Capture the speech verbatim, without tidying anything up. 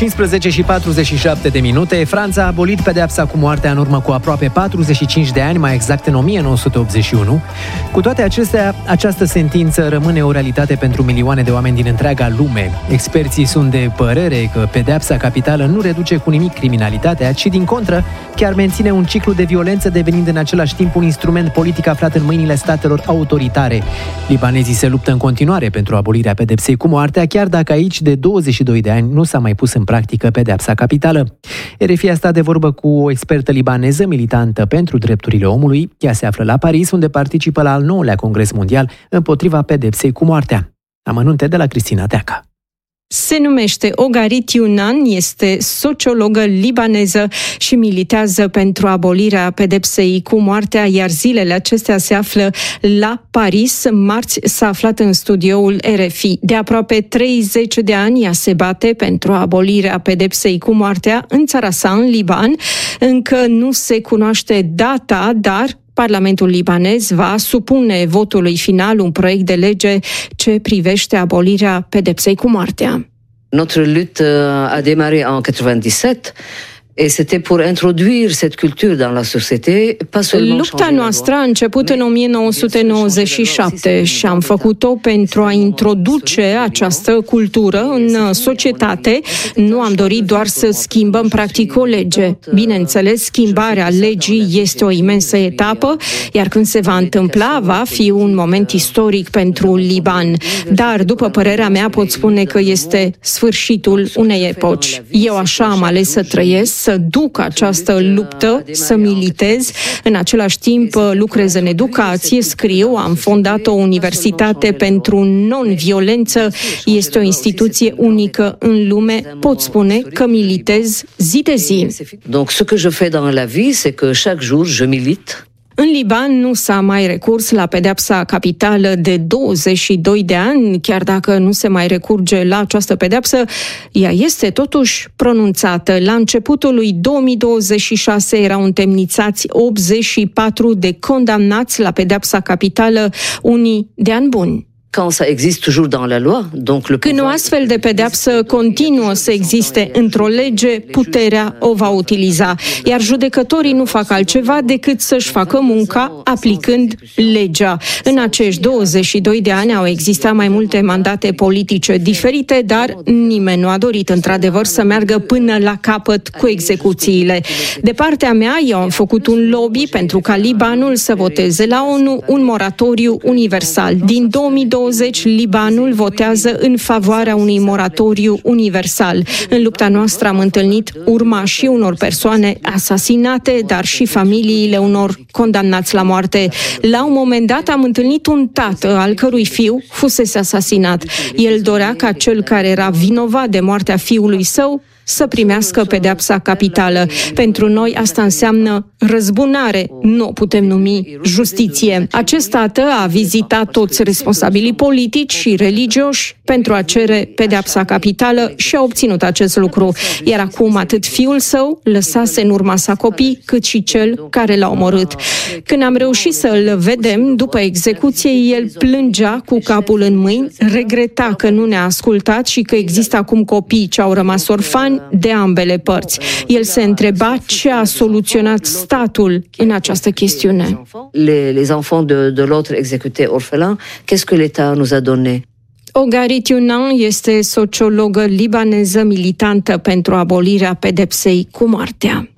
cincisprezece și patruzeci și șapte de minute. Franța a abolit pedeapsa cu moartea în urmă cu aproape patruzeci și cinci de ani, mai exact în o mie nouă sute optzeci și unu. Cu toate acestea, această sentință rămâne o realitate pentru milioane de oameni din întreaga lume. Experții sunt de părere că pedeapsa capitală nu reduce cu nimic criminalitatea, ci din contră chiar menține un ciclu de violență, devenind în același timp un instrument politic aflat în mâinile statelor autoritare. Libanezii se luptă în continuare pentru abolirea pedepsei cu moartea, chiar dacă aici de douăzeci și doi de ani nu s-a mai pus în practică pedeapsa capitală. R F I a stat de vorbă cu o expertă libaneză militantă pentru drepturile omului. Ea se află la Paris, unde participă la al nouălea Congres Mondial împotriva pedepsei cu moartea. Amănunte de la Cristina Teaca. Se numește Ogarit Younan, este sociologă libaneză și militează pentru abolirea pedepsei cu moartea, iar zilele acestea se află la Paris. Marți s-a aflat în studioul R F I. De aproape treizeci de ani ea se bate pentru abolirea pedepsei cu moartea în țara sa, în Liban. Încă nu se cunoaște data, dar Parlamentul libanez va supune votului final un proiect de lege ce privește abolirea pedepsei cu moartea. Notre lutte a démarré en quatre-vingt-dix-sept. Et c'était pour introduire cette culture dans la société, pas seulement. Lupta noastră a început în o mie nouă sute nouăzeci și șapte și am făcut-o pentru a introduce această cultură în societate. Nu am dorit doar să schimbăm practic o lege. Bineînțeles, schimbarea legii este o imensă etapă, iar când se va întâmpla, va fi un moment istoric pentru Liban. Dar, după părerea mea, pot spune că este sfârșitul unei epoci. Eu așa am ales să trăiesc, să duc această luptă, să militez, în același timp lucrez în educație, scriu, am fondat o universitate pentru non-violență, este o instituție unică în lume, pot spune că militez zi de zi. Donc ce que je fais dans la vie, c'est que chaque jour je milite. În Liban nu s-a mai recurs la pedeapsa capitală de douăzeci și doi de ani, chiar dacă nu se mai recurge la această pedeapsă, ea este totuși pronunțată. La începutul lui două mii douăzeci și șase erau întemnițați optzeci și patru de condamnați la pedeapsa capitală, unii de ani buni. Când o astfel de pedeapsă continuă să existe într-o lege, puterea o va utiliza, iar judecătorii nu fac altceva decât să-și facă munca aplicând legea. În acești douăzeci și doi de ani au existat mai multe mandate politice diferite, dar nimeni nu a dorit într-adevăr să meargă până la capăt cu execuțiile. De partea mea, eu am făcut un lobby pentru ca Libanul să voteze la ONU un moratoriu universal. Din două mii douăzeci, Libanul votează în favoarea unui moratoriu universal. În lupta noastră am întâlnit urmașii unor persoane asasinate, dar și familiile unor condamnați la moarte. La un moment dat am întâlnit un tată al cărui fiu fusese asasinat. El dorea ca cel care era vinovat de moartea fiului său să primească pedeapsa capitală. Pentru noi asta înseamnă răzbunare, nu o putem numi justiție. Acest tată a vizitat toți responsabilii politici și religioși pentru a cere pedeapsa capitală și a obținut acest lucru. Iar acum atât fiul său lăsase în urma sa copii, cât și cel care l-a omorât. Când am reușit să-l vedem după execuție, el plângea cu capul în mâini, regreta că nu ne-a ascultat și că există acum copii ce au rămas orfani de ambele părți. El se întreba ce a soluționat statul în această chestiune. Les, les enfants de, de l'autre exécuté orphelin, qu'est-ce que l'État nous a donné? Ogarit Younan este sociologă libaneză militantă pentru abolirea pedepsei cu moartea.